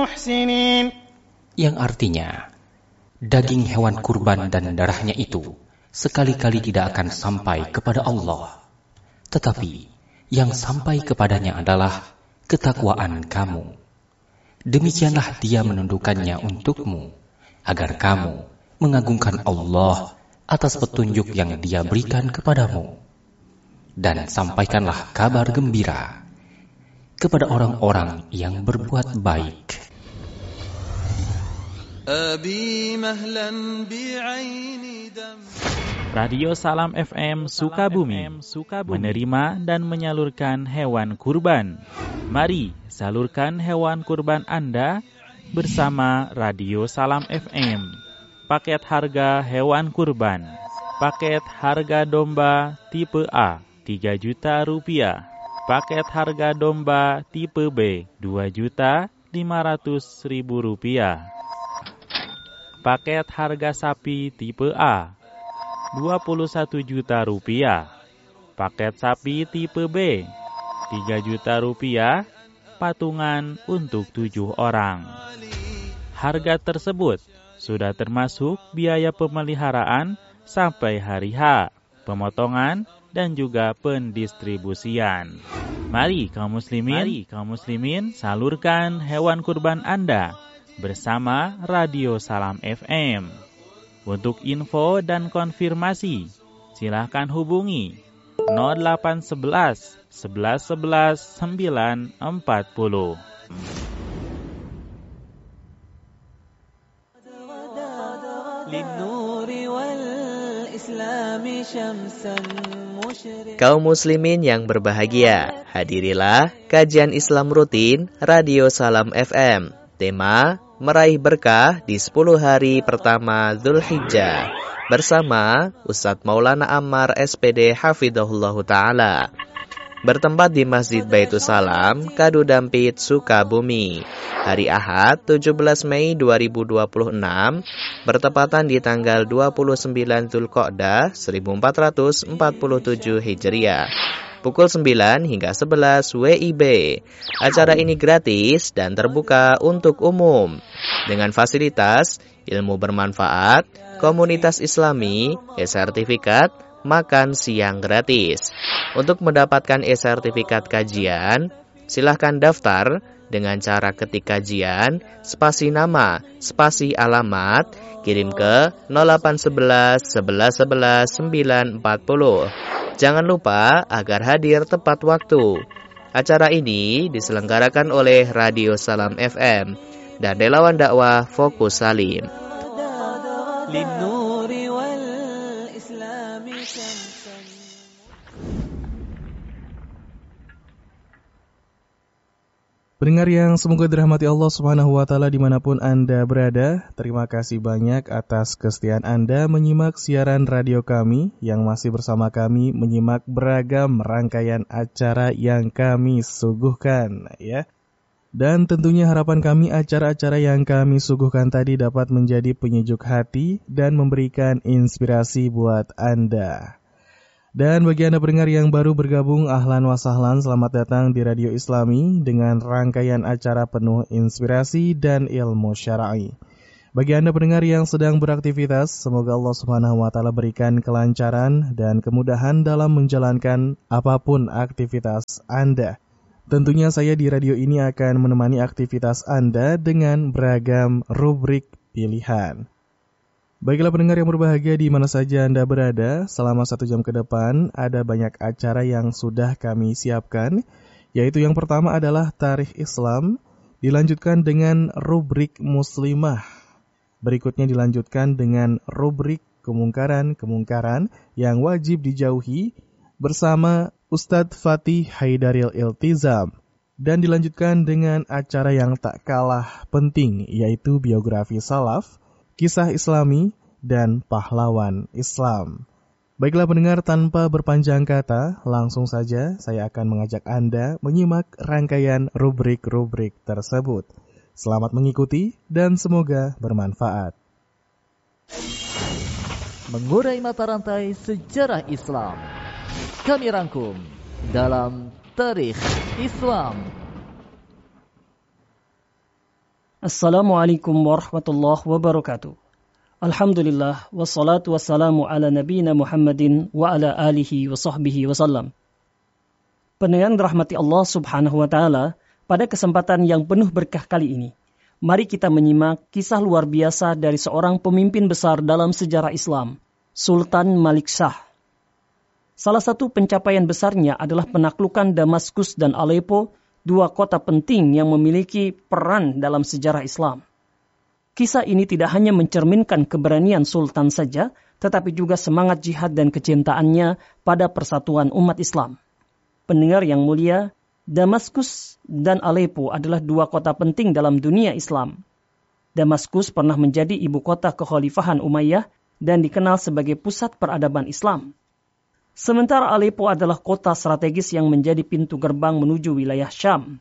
محسنين. Yang artinya, daging hewan kurban dan darahnya itu sekali-kali tidak akan sampai kepada Allah. Tetapi yang sampai kepadanya adalah ketakwaan kamu. Demikianlah Dia menundukkannya untukmu, agar kamu mengagungkan Allah atas petunjuk yang Dia berikan kepadamu. Dan sampaikanlah kabar gembira kepada orang-orang yang berbuat baik. Radio Salam FM Sukabumi menerima dan menyalurkan hewan kurban. Mari salurkan hewan kurban Anda bersama Radio Salam FM. Paket harga hewan kurban. Paket harga domba tipe A 3 juta rupiah. Paket harga domba tipe B 2.500.000 rupiah. Paket harga sapi tipe A 21 juta rupiah. Paket sapi tipe B 3 juta rupiah, patungan untuk 7 orang. Harga tersebut sudah termasuk biaya pemeliharaan sampai hari H, pemotongan dan juga pendistribusian. Mari kaum muslimin salurkan hewan kurban Anda bersama Radio Salam FM. Untuk info dan konfirmasi, silakan hubungi 0811 11 11 940. Kaum muslimin yang berbahagia, hadirilah kajian Islam rutin Radio Salam FM. Tema meraih berkah di 10 hari pertama Dzulhijjah bersama Ustadz Maulana Ammar SPD Hafidhahullah Ta'ala. Bertempat di Masjid Baitus Salam, Kadu Dampit, Sukabumi. Hari Ahad 17 Mei 2026 bertepatan di tanggal 29 Dzulqa'dah 1447 Hijriah. Pukul 9 hingga 11 WIB. Acara ini gratis dan terbuka untuk umum. Dengan fasilitas ilmu bermanfaat, komunitas Islami, e-sertifikat, makan siang gratis. Untuk mendapatkan e-sertifikat kajian, silahkan daftar dengan cara ketik kajian, spasi nama, spasi alamat, kirim ke 0811 11 11 940. Jangan lupa agar hadir tepat waktu. Acara ini diselenggarakan oleh Radio Salam FM dan relawan dakwah Fokus Salim. Pendengar yang semoga dirahmati Allah Subhanahu wa Ta'ala dimanapun Anda berada, terima kasih banyak atas kesetiaan Anda menyimak siaran radio kami yang masih bersama kami menyimak beragam rangkaian acara yang kami suguhkan, ya. Dan tentunya harapan kami acara-acara yang kami suguhkan tadi dapat menjadi penyejuk hati dan memberikan inspirasi buat Anda. Dan bagi Anda pendengar yang baru bergabung, ahlan wa sahlan, selamat datang di Radio Islami dengan rangkaian acara penuh inspirasi dan ilmu syar'i. Bagi Anda pendengar yang sedang beraktivitas, semoga Allah Subhanahu wa Ta'ala berikan kelancaran dan kemudahan dalam menjalankan apapun aktivitas Anda. Tentunya saya di radio ini akan menemani aktivitas Anda dengan beragam rubrik pilihan. Baiklah pendengar yang berbahagia di mana saja Anda berada, selama 1 jam ke depan ada banyak acara yang sudah kami siapkan, yaitu yang pertama adalah Tarikh Islam, dilanjutkan dengan rubrik Muslimah. Berikutnya dilanjutkan dengan rubrik Kemungkaran-Kemungkaran yang wajib dijauhi bersama Ustadz Fatih Haidaril Iltizam. Dan dilanjutkan dengan acara yang tak kalah penting, yaitu biografi salaf, kisah Islami, dan pahlawan Islam. Baiklah pendengar, tanpa berpanjang kata, langsung saja saya akan mengajak Anda menyimak rangkaian rubrik-rubrik tersebut. Selamat mengikuti dan semoga bermanfaat. Mengurai mata rantai sejarah Islam, kami rangkum dalam Tarikh Islam. Assalamualaikum warahmatullahi wabarakatuh. Alhamdulillah, wassalatu wassalamu ala nabiyina Muhammadin wa ala alihi wa sahbihi wasallam. Pendengar rahmati Allah subhanahu wa ta'ala, pada kesempatan yang penuh berkah kali ini, mari kita menyimak kisah luar biasa dari seorang pemimpin besar dalam sejarah Islam, Sultan Malik Shah. Salah satu pencapaian besarnya adalah penaklukan Damaskus dan Aleppo, dua kota penting yang memiliki peran dalam sejarah Islam. Kisah ini tidak hanya mencerminkan keberanian Sultan saja, tetapi juga semangat jihad dan kecintaannya pada persatuan umat Islam. Pendengar yang mulia, Damaskus dan Aleppo adalah dua kota penting dalam dunia Islam. Damaskus pernah menjadi ibu kota kekhalifahan Umayyah dan dikenal sebagai pusat peradaban Islam. Sementara Aleppo adalah kota strategis yang menjadi pintu gerbang menuju wilayah Syam.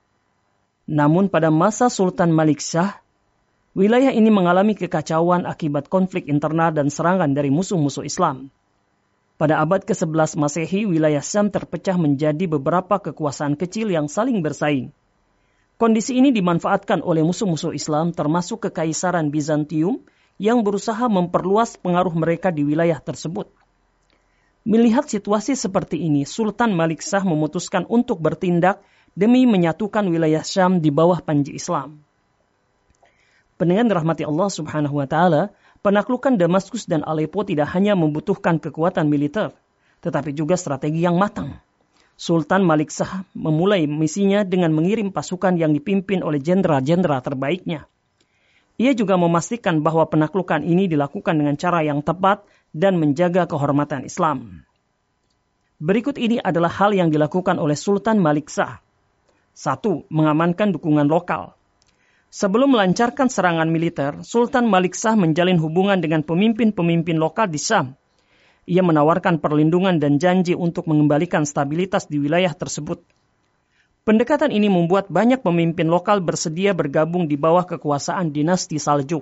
Namun pada masa Sultan Malik Shah, wilayah ini mengalami kekacauan akibat konflik internal dan serangan dari musuh-musuh Islam. Pada abad ke-11 Masehi, wilayah Syam terpecah menjadi beberapa kekuasaan kecil yang saling bersaing. Kondisi ini dimanfaatkan oleh musuh-musuh Islam termasuk Kekaisaran Bizantium yang berusaha memperluas pengaruh mereka di wilayah tersebut. Melihat situasi seperti ini, Sultan Malik Shah memutuskan untuk bertindak demi menyatukan wilayah Syam di bawah panji Islam. Pendengar dirahmati Allah subhanahu wa ta'ala, penaklukan Damaskus dan Aleppo tidak hanya membutuhkan kekuatan militer, tetapi juga strategi yang matang. Sultan Malik Shah memulai misinya dengan mengirim pasukan yang dipimpin oleh jenderal-jenderal terbaiknya. Ia juga memastikan bahwa penaklukan ini dilakukan dengan cara yang tepat dan menjaga kehormatan Islam. Berikut ini adalah hal yang dilakukan oleh Sultan Malik Shah. 1. Mengamankan dukungan lokal. Sebelum melancarkan serangan militer, Sultan Malik Shah menjalin hubungan dengan pemimpin-pemimpin lokal di Syam. Ia menawarkan perlindungan dan janji untuk mengembalikan stabilitas di wilayah tersebut. Pendekatan ini membuat banyak pemimpin lokal bersedia bergabung di bawah kekuasaan dinasti Saljuk.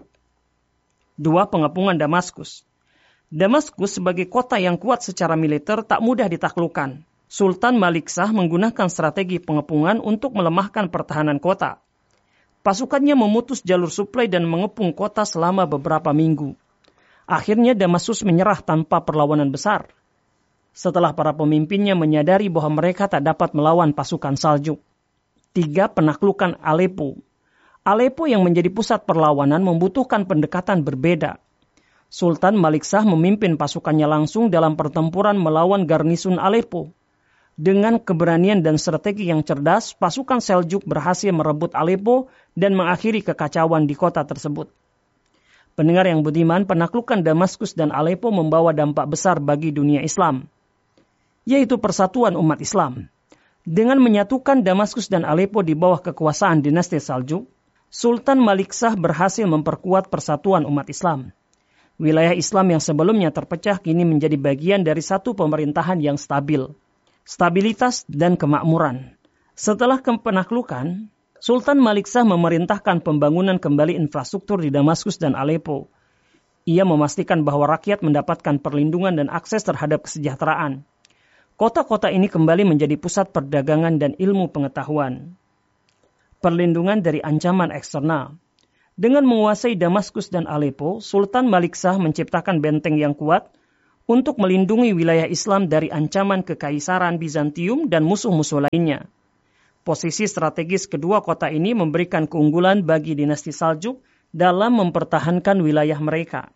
2. Pengepungan Damaskus. Damaskus sebagai kota yang kuat secara militer tak mudah ditaklukkan. Sultan Malik Shah menggunakan strategi pengepungan untuk melemahkan pertahanan kota. Pasukannya memutus jalur suplai dan mengepung kota selama beberapa minggu. Akhirnya Damaskus menyerah tanpa perlawanan besar. Setelah para pemimpinnya menyadari bahwa mereka tak dapat melawan pasukan Saljuk. 3. Penaklukan Aleppo. Aleppo yang menjadi pusat perlawanan membutuhkan pendekatan berbeda. Sultan Malik Shah memimpin pasukannya langsung dalam pertempuran melawan garnisun Aleppo. Dengan keberanian dan strategi yang cerdas, pasukan Seljuk berhasil merebut Aleppo dan mengakhiri kekacauan di kota tersebut. Pendengar yang budiman, penaklukan Damaskus dan Aleppo membawa dampak besar bagi dunia Islam, yaitu persatuan umat Islam. Dengan menyatukan Damaskus dan Aleppo di bawah kekuasaan dinasti Saljuk, Sultan Malik Shah berhasil memperkuat persatuan umat Islam. Wilayah Islam yang sebelumnya terpecah kini menjadi bagian dari satu pemerintahan yang stabil. Stabilitas dan kemakmuran. Setelah penaklukan, Sultan Malik Shah memerintahkan pembangunan kembali infrastruktur di Damaskus dan Aleppo. Ia memastikan bahwa rakyat mendapatkan perlindungan dan akses terhadap kesejahteraan. Kota-kota ini kembali menjadi pusat perdagangan dan ilmu pengetahuan. Perlindungan dari ancaman eksternal. Dengan menguasai Damaskus dan Aleppo, Sultan Malik Shah menciptakan benteng yang kuat untuk melindungi wilayah Islam dari ancaman Kekaisaran Bizantium dan musuh-musuh lainnya. Posisi strategis kedua kota ini memberikan keunggulan bagi dinasti Saljuk dalam mempertahankan wilayah mereka.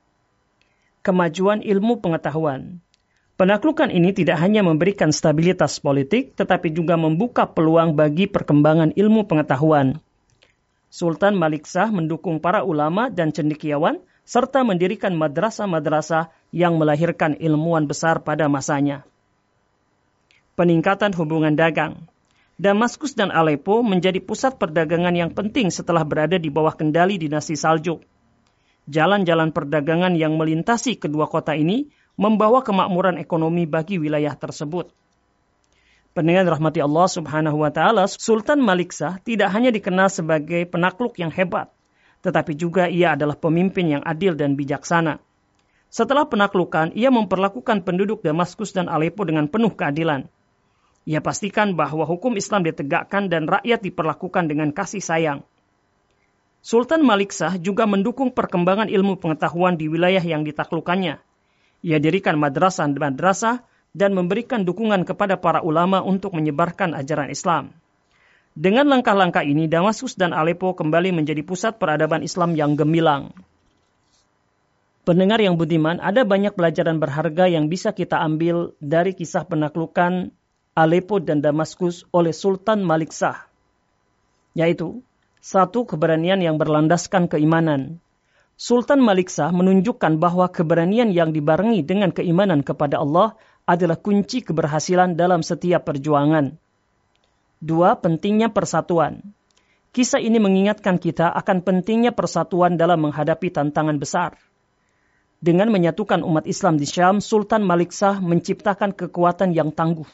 Kemajuan ilmu pengetahuan. Penaklukan ini tidak hanya memberikan stabilitas politik, tetapi juga membuka peluang bagi perkembangan ilmu pengetahuan. Sultan Malik Shah mendukung para ulama dan cendekiawan, serta mendirikan madrasah-madrasah yang melahirkan ilmuwan besar pada masanya. Peningkatan hubungan dagang. Damaskus dan Aleppo menjadi pusat perdagangan yang penting setelah berada di bawah kendali dinasti Saljuk. Jalan-jalan perdagangan yang melintasi kedua kota ini membawa kemakmuran ekonomi bagi wilayah tersebut. Pendengar rahmati Allah subhanahu wa ta'ala, Sultan Malik Shah tidak hanya dikenal sebagai penakluk yang hebat, tetapi juga ia adalah pemimpin yang adil dan bijaksana. Setelah penaklukan, ia memperlakukan penduduk Damaskus dan Aleppo dengan penuh keadilan. Ia pastikan bahwa hukum Islam ditegakkan dan rakyat diperlakukan dengan kasih sayang. Sultan Malik Shah juga mendukung perkembangan ilmu pengetahuan di wilayah yang ditaklukkannya. Ia dirikan madrasah-madrasah dan memberikan dukungan kepada para ulama untuk menyebarkan ajaran Islam. Dengan langkah-langkah ini, Damaskus dan Aleppo kembali menjadi pusat peradaban Islam yang gemilang. Pendengar yang budiman, ada banyak pelajaran berharga yang bisa kita ambil dari kisah penaklukan Aleppo dan Damaskus oleh Sultan Malik Shah. Yaitu, 1. Keberanian yang berlandaskan keimanan. Sultan Malik Shah menunjukkan bahwa keberanian yang dibarengi dengan keimanan kepada Allah adalah kunci keberhasilan dalam setiap perjuangan. 2. Pentingnya persatuan. Kisah ini mengingatkan kita akan pentingnya persatuan dalam menghadapi tantangan besar. Dengan menyatukan umat Islam di Syam, Sultan Malik Shah menciptakan kekuatan yang tangguh.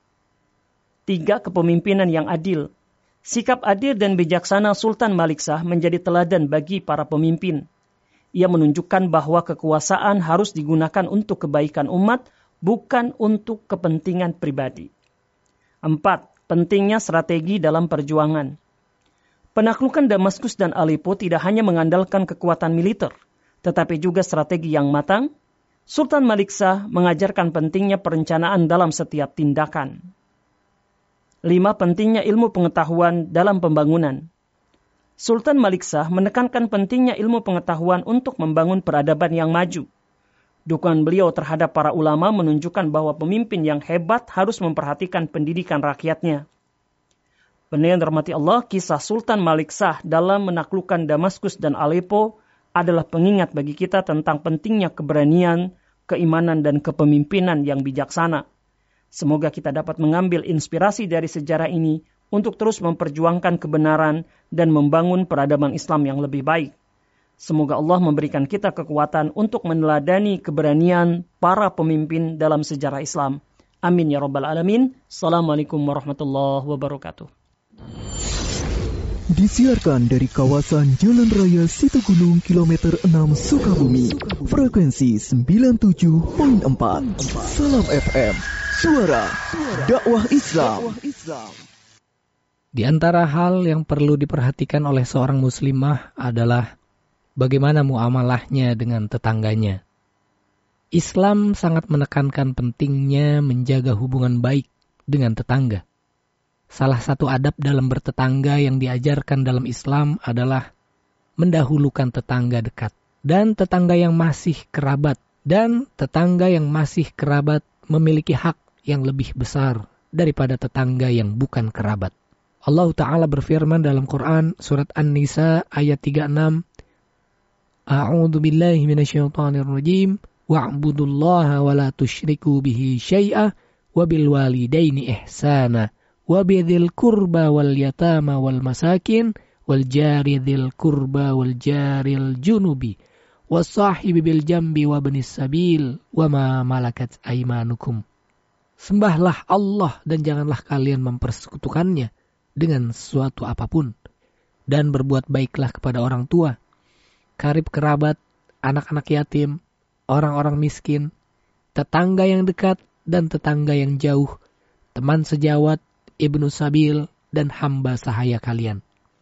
3. Kepemimpinan yang adil. Sikap adil dan bijaksana Sultan Malik Shah menjadi teladan bagi para pemimpin. Ia menunjukkan bahwa kekuasaan harus digunakan untuk kebaikan umat, bukan untuk kepentingan pribadi. 4. Pentingnya strategi dalam perjuangan. Penaklukan Damaskus dan Aleppo tidak hanya mengandalkan kekuatan militer, tetapi juga strategi yang matang. Sultan Malik Shah mengajarkan pentingnya perencanaan dalam setiap tindakan. 5. Pentingnya ilmu pengetahuan dalam pembangunan. Sultan Malik Shah menekankan pentingnya ilmu pengetahuan untuk membangun peradaban yang maju. Dukungan beliau terhadap para ulama menunjukkan bahwa pemimpin yang hebat harus memperhatikan pendidikan rakyatnya. Pendengar dirahmati Allah, kisah Sultan Malik Shah dalam menaklukkan Damaskus dan Aleppo adalah pengingat bagi kita tentang pentingnya keberanian, keimanan, dan kepemimpinan yang bijaksana. Semoga kita dapat mengambil inspirasi dari sejarah ini untuk terus memperjuangkan kebenaran dan membangun peradaban Islam yang lebih baik. Semoga Allah memberikan kita kekuatan untuk meneladani keberanian para pemimpin dalam sejarah Islam. Amin ya rabbal alamin. Assalamualaikum warahmatullahi wabarakatuh. Disiarkan dari kawasan Jalan Raya Situgunung kilometer 6 Sukabumi, frekuensi 97.4. Salam FM, suara dakwah Islam. Di antara hal yang perlu diperhatikan oleh seorang muslimah adalah bagaimana muamalahnya dengan tetangganya. Islam sangat menekankan pentingnya menjaga hubungan baik dengan tetangga. Salah satu adab dalam bertetangga yang diajarkan dalam Islam adalah mendahulukan tetangga dekat dan tetangga yang masih kerabat. Dan tetangga yang masih kerabat memiliki hak yang lebih besar daripada tetangga yang bukan kerabat. Allah Ta'ala berfirman dalam Quran surat An-Nisa ayat 36. A'udzu billahi minasyaitonir rajim. Wa'budullaha wa la tusyriku bihi syai'a wa bil walidaini ihsana wa bidzil qurba wal yatama wal masakin wal jari dzil qurba wal jaril junubi was sahibi bil jambi wa ibnis sabil wa ma malakat aymanukum. Sembahlah Allah dan janganlah kalian mempersekutukannya dengan sesuatu apapun, dan berbuat baiklah kepada orang tua, karib kerabat, anak-anak yatim, orang-orang miskin, tetangga yang dekat dan tetangga yang jauh, teman sejawat, ibnu sabil, dan hamba sahaya kalian.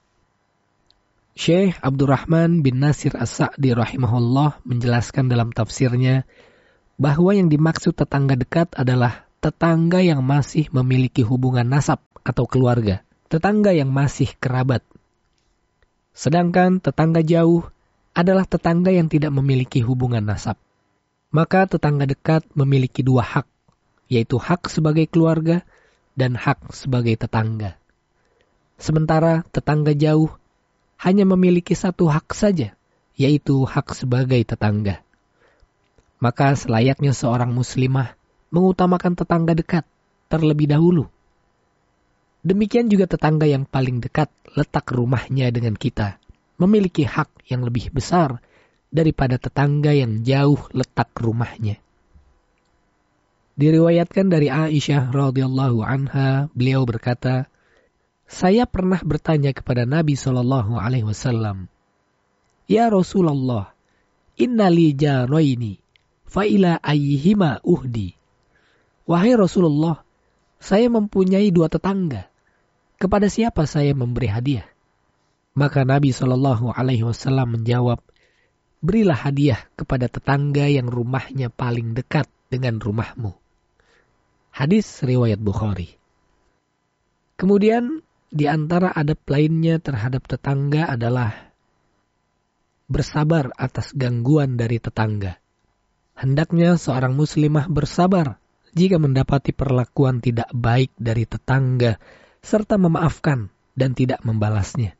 Syekh Abdurrahman bin Nasir As-Sa'di rahimahullah menjelaskan dalam tafsirnya bahwa yang dimaksud tetangga dekat adalah tetangga yang masih memiliki hubungan nasab atau keluarga, tetangga yang masih kerabat. Sedangkan tetangga jauh adalah tetangga yang tidak memiliki hubungan nasab. Maka tetangga dekat memiliki dua hak, yaitu hak sebagai keluarga dan hak sebagai tetangga. Sementara tetangga jauh hanya memiliki satu hak saja, yaitu hak sebagai tetangga. Maka selayaknya seorang muslimah mengutamakan tetangga dekat terlebih dahulu. Demikian juga tetangga yang paling dekat letak rumahnya dengan kita memiliki hak yang lebih besar daripada tetangga yang jauh letak rumahnya. Diriwayatkan dari Aisyah radhiyallahu anha, beliau berkata, saya pernah bertanya kepada Nabi SAW, Ya Rasulullah, inna li jaraini, fa ila ayyihima uhdi. Wahai Rasulullah, saya mempunyai dua tetangga. Kepada siapa saya memberi hadiah? Maka Nabi SAW menjawab, berilah hadiah kepada tetangga yang rumahnya paling dekat dengan rumahmu. Hadis riwayat Bukhari. Kemudian di antara adab lainnya terhadap tetangga adalah bersabar atas gangguan dari tetangga. Hendaknya seorang muslimah bersabar jika mendapati perlakuan tidak baik dari tetangga, serta memaafkan dan tidak membalasnya.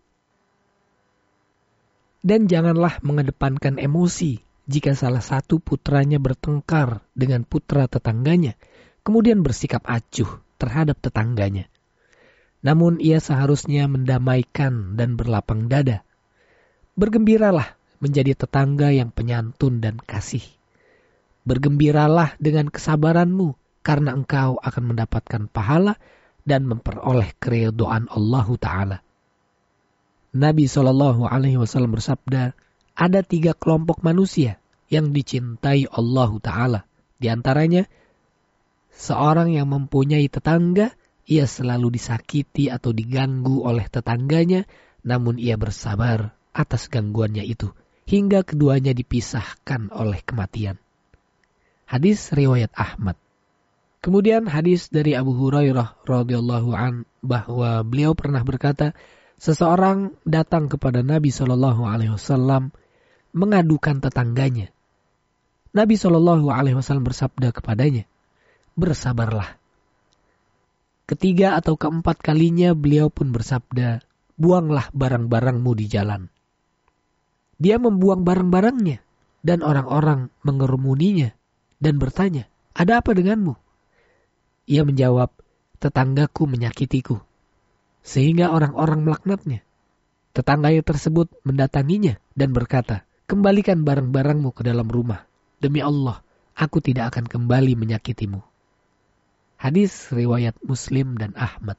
Dan janganlah mengedepankan emosi jika salah satu putranya bertengkar dengan putra tetangganya, kemudian bersikap acuh terhadap tetangganya. Namun ia seharusnya mendamaikan dan berlapang dada. Bergembiralah menjadi tetangga yang penyantun dan kasih. Bergembiralah dengan kesabaranmu, karena engkau akan mendapatkan pahala dan memperoleh keridhaan Allah Ta'ala. Nabi SAW bersabda, ada 3 kelompok manusia yang dicintai Allah Ta'ala. Di antaranya, seorang yang mempunyai tetangga, ia selalu disakiti atau diganggu oleh tetangganya, namun ia bersabar atas gangguannya itu, hingga keduanya dipisahkan oleh kematian. Hadis riwayat Ahmad. Kemudian hadis dari Abu Hurairah radhiyallahu an bahwa beliau pernah berkata, seseorang datang kepada Nabi SAW mengadukan tetangganya. Nabi SAW bersabda kepadanya, bersabarlah. Ketiga atau keempat kalinya beliau pun bersabda, buanglah barang-barangmu di jalan. Dia membuang barang-barangnya dan orang-orang mengerumuninya dan bertanya, ada apa denganmu? Ia menjawab, tetanggaku menyakitiku. Sehingga orang-orang melaknatnya. Tetangga tersebut mendatanginya dan berkata, kembalikan barang-barangmu ke dalam rumah. Demi Allah, aku tidak akan kembali menyakitimu. Hadis riwayat Muslim dan Ahmad.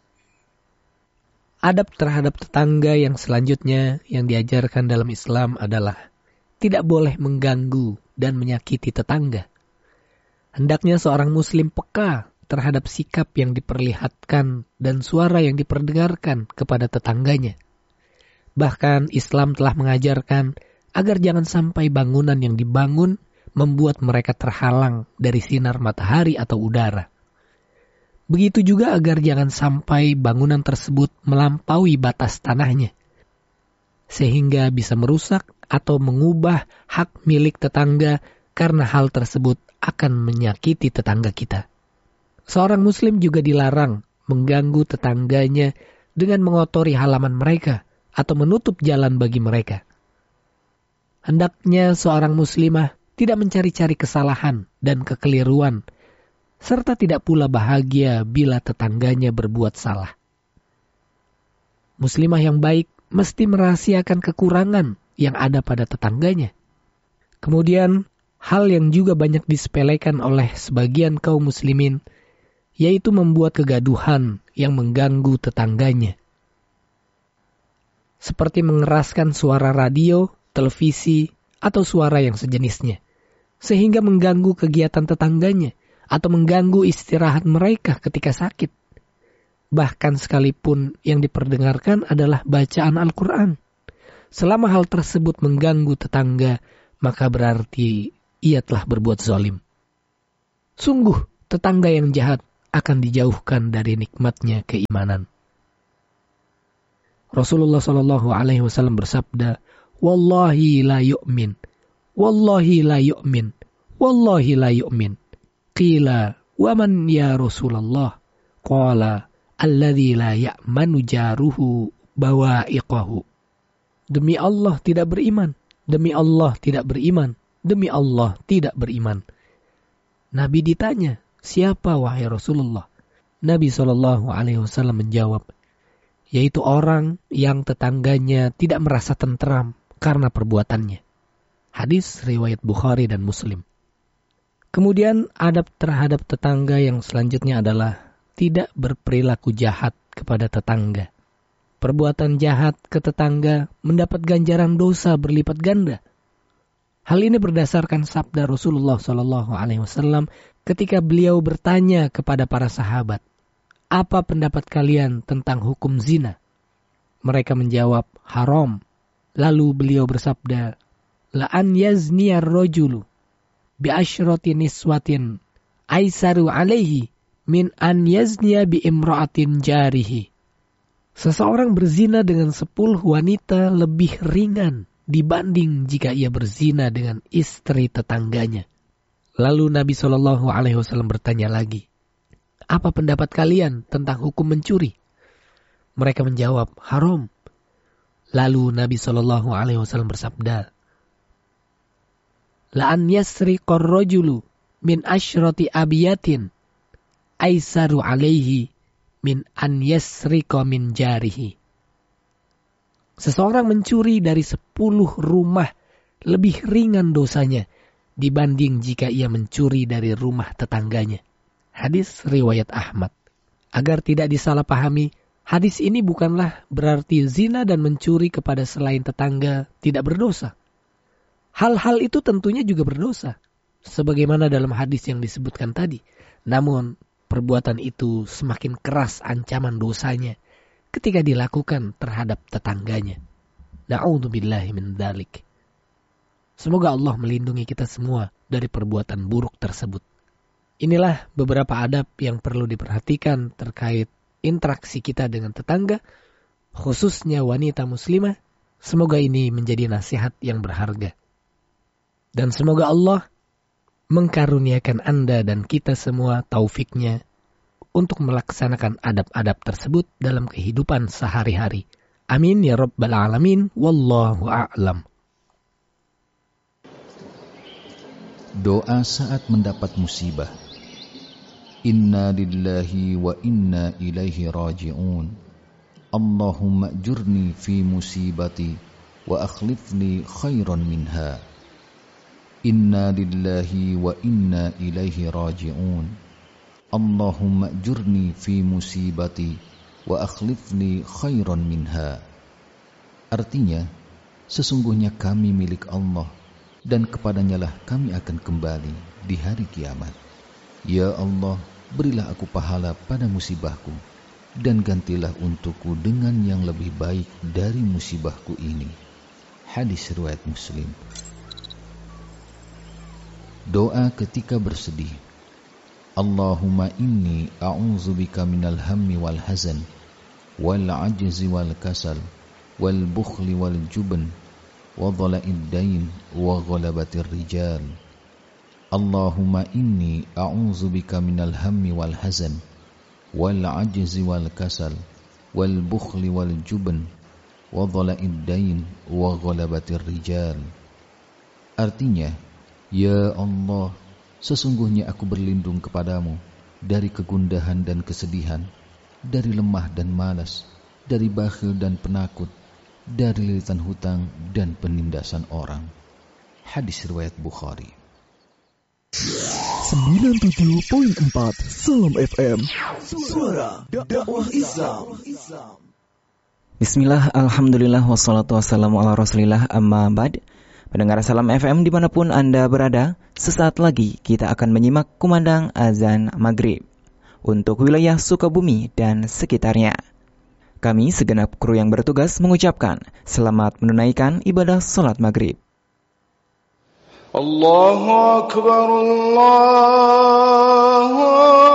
Adab terhadap tetangga yang selanjutnya yang diajarkan dalam Islam adalah tidak boleh mengganggu dan menyakiti tetangga. Hendaknya seorang muslim peka terhadap sikap yang diperlihatkan dan suara yang diperdengarkan kepada tetangganya. Bahkan Islam telah mengajarkan agar jangan sampai bangunan yang dibangun membuat mereka terhalang dari sinar matahari atau udara. Begitu juga agar jangan sampai bangunan tersebut melampaui batas tanahnya, sehingga bisa merusak atau mengubah hak milik tetangga karena hal tersebut akan menyakiti tetangga kita. Seorang muslim juga dilarang mengganggu tetangganya dengan mengotori halaman mereka atau menutup jalan bagi mereka. Hendaknya seorang muslimah tidak mencari-cari kesalahan dan kekeliruan, serta tidak pula bahagia bila tetangganya berbuat salah. Muslimah yang baik mesti merahasiakan kekurangan yang ada pada tetangganya. Kemudian, hal yang juga banyak disepelekan oleh sebagian kaum muslimin, yaitu membuat kegaduhan yang mengganggu tetangganya. Seperti mengeraskan suara radio, televisi, atau suara yang sejenisnya, sehingga mengganggu kegiatan tetangganya, atau mengganggu istirahat mereka ketika sakit. Bahkan sekalipun yang diperdengarkan adalah bacaan Al-Quran. Selama hal tersebut mengganggu tetangga, maka berarti ia telah berbuat zalim. Sungguh, tetangga yang jahat akan dijauhkan dari nikmatnya keimanan. Rasulullah SAW bersabda, Wallahi la yu'min, Wallahi la yu'min, Wallahi la yu'min. Qila, waman ya Rasulullah? Qala, alladhi la ya'manu jaruhu bawa'iqahu. Demi Allah tidak beriman, demi Allah tidak beriman, demi Allah tidak beriman. Nabi ditanya, siapa wahai Rasulullah? Nabi SAW menjawab, yaitu orang yang tetangganya tidak merasa tentram karena perbuatannya. Hadis riwayat Bukhari dan Muslim. Kemudian adab terhadap tetangga yang selanjutnya adalah tidak berperilaku jahat kepada tetangga. Perbuatan jahat ke tetangga mendapat ganjaran dosa berlipat ganda. Hal ini berdasarkan sabda Rasulullah SAW ketika beliau bertanya kepada para sahabat, apa pendapat kalian tentang hukum zina? Mereka menjawab, haram. Lalu beliau bersabda, la an yazniya ar-rajulu bi asyrati niswatin aisaru alaihi min an yazniya bi imra'atin jarihi. Seseorang berzina dengan 10 wanita lebih ringan dibanding jika ia berzina dengan istri tetangganya. Lalu Nabi SAW bertanya lagi, apa pendapat kalian tentang hukum mencuri? Mereka menjawab, haram. Lalu Nabi SAW bersabda, la an yasriqar rajulu min asyrati abiyatin aisaru alaihi min an yasriqa min jarihi. Seseorang mencuri dari 10 rumah lebih ringan dosanya dibanding jika ia mencuri dari rumah tetangganya. Hadis riwayat Ahmad. Agar tidak disalahpahami, hadis ini bukanlah berarti zina dan mencuri kepada selain tetangga tidak berdosa. Hal-hal itu tentunya juga berdosa, sebagaimana dalam hadis yang disebutkan tadi. Namun, perbuatan itu semakin keras ancaman dosanya ketika dilakukan terhadap tetangganya. Na'udzubillahi min dzalik. Semoga Allah melindungi kita semua dari perbuatan buruk tersebut. Inilah beberapa adab yang perlu diperhatikan terkait interaksi kita dengan tetangga, khususnya wanita muslimah. Semoga ini menjadi nasihat yang berharga. Dan semoga Allah mengkaruniakan Anda dan kita semua taufiknya untuk melaksanakan adab-adab tersebut dalam kehidupan sehari-hari. Amin ya rabbal alamin. Wallahu a'lam. Doa saat mendapat musibah. Inna lillahi wa inna ilaihi raji'un. Allahumma ajurni fi musibati wa akhlifni khairan minha. Inna lillahi wa inna ilaihi raji'un. Allahumma ajurni fi musibati wa akhlifni khairan minha. Artinya, sesungguhnya kami milik Allah dan kepadanya lah kami akan kembali di hari kiamat. Ya Allah, berilah aku pahala pada musibahku dan gantilah untukku dengan yang lebih baik dari musibahku ini. Hadis riwayat Muslim. Doa ketika bersedih. Allahumma inni a'udzubika minal hammi wal hazan wal ajzi wal kasal wal bukhli wal jubn wa dhala'id dain wa ghalabatir rijal. Allahumma inni a'udzubika minal hammi wal hazan wal ajzi wal kasal wal bukhli wal jubn wa dhala'id dain wa ghalabatir rijal. Artinya, ya Allah, sesungguhnya aku berlindung kepadamu dari kegundahan dan kesedihan, dari lemah dan malas, dari bakhil dan penakut, dari lilitan hutang dan penindasan orang. Hadis riwayat Bukhari. 97.4 Salam FM, suara dakwah Islam. Bismillah, alhamdulillah, wassalatu wassalamu ala rasulillah, amma ba'd. Pendengar Salam FM dimanapun Anda berada, sesaat lagi kita akan menyimak kumandang azan maghrib untuk wilayah Sukabumi dan sekitarnya. Kami segenap kru yang bertugas mengucapkan selamat menunaikan ibadah salat maghrib. Allahu Akbar, Allahu